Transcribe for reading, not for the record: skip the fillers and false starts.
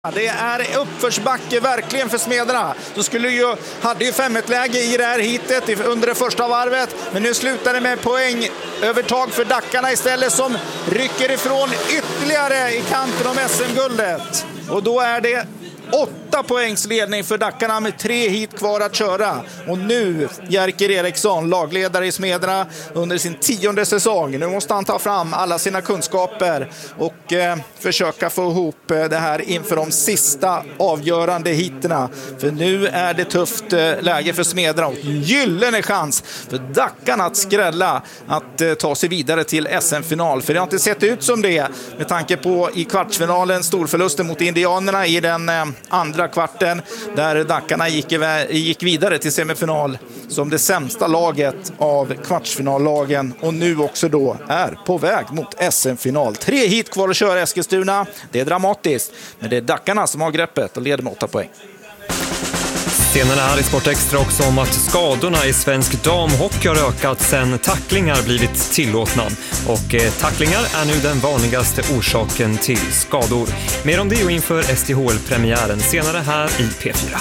Det är uppförsbacke verkligen för Smederna. Så hade ju 5-1-läge i det här hitet under det första varvet. Men nu slutar det med poängövertag för Dackarna istället, som rycker ifrån ytterligare i kampen om SM-guldet. Och då är det 8 poängs ledning för Dackarna med 3 hit kvar att köra. Och nu Jerker Eriksson, lagledare i Smederna under sin 10:e säsong. Nu måste han ta fram alla sina kunskaper och försöka få ihop det här inför de sista avgörande hiterna. För nu är det tufft läge för Smederna och gyllene chans för Dackarna att skrälla, att ta sig vidare till SM-final. För det har inte sett ut som det med tanke på i kvartsfinalen storförlusten mot Indianerna i den andra kvarten, där Dackarna gick vidare till semifinal som det sämsta laget av kvartsfinallagen, och nu också då är på väg mot SM-final. 3 hit kvar att köra Eskilstuna. Det är dramatiskt, men det är Dackarna som har greppet och leder med 8 poäng. Senare här i Sport Extra också om att skadorna i svensk damhockey har ökat sedan tacklingar blivit tillåtna. Och tacklingar är nu den vanligaste orsaken till skador. Mer om det och inför STHL-premiären senare här i P4.